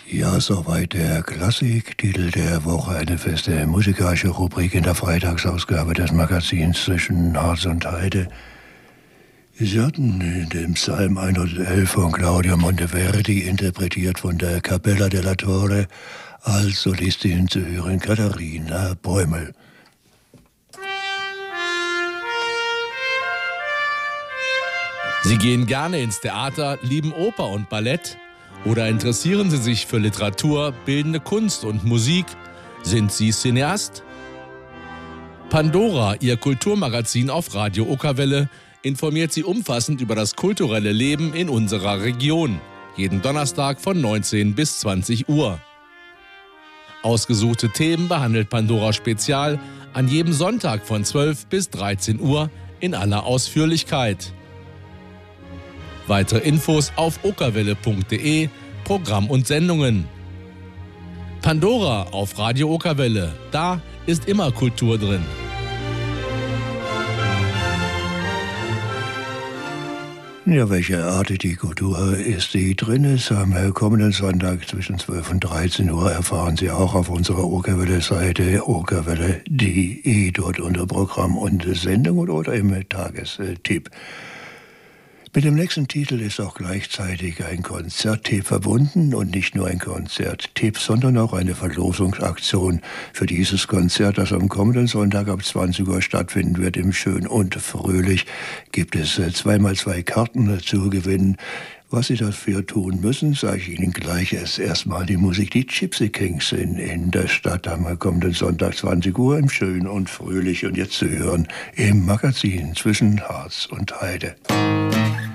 Ja, soweit der Klassiktitel der Woche, eine feste musikalische Rubrik in der Freitagsausgabe des Magazins zwischen Harz und Heide. Sie hatten den Psalm 111 von Claudio Monteverdi, interpretiert von der Capella della Torre, als Solistin zu hören Katharina Bäumel. Sie gehen gerne ins Theater, lieben Oper und Ballett? Oder interessieren Sie sich für Literatur, bildende Kunst und Musik? Sind Sie Cineast? Pandora, Ihr Kulturmagazin auf Radio Okerwelle, informiert Sie umfassend über das kulturelle Leben in unserer Region. Jeden Donnerstag von 19 bis 20 Uhr. Ausgesuchte Themen behandelt Pandora Spezial an jedem Sonntag von 12 bis 13 Uhr in aller Ausführlichkeit. Weitere Infos auf okerwelle.de, Programm und Sendungen. Pandora auf Radio Okerwelle, da ist immer Kultur drin. Ja, welche Art die Kultur ist, die drin ist, am kommenden Sonntag zwischen 12 und 13 Uhr erfahren Sie auch auf unserer Okerwelle-Seite okerwelle.de, dort unter Programm und Sendung oder im Tagestipp. Mit dem nächsten Titel ist auch gleichzeitig ein Konzerttipp verbunden und nicht nur ein Konzerttipp, sondern auch eine Verlosungsaktion für dieses Konzert, das am kommenden Sonntag ab 20 Uhr stattfinden wird im Schön und Fröhlich. Gibt es 2x2 Karten zu gewinnen. Was Sie dafür tun müssen, sage ich Ihnen gleich. Es ist erstmal die Musik, die Gypsy Kings sind in der Stadt am kommenden Sonntag 20 Uhr im Schön und Fröhlich und jetzt zu hören im Magazin zwischen Harz und Heide.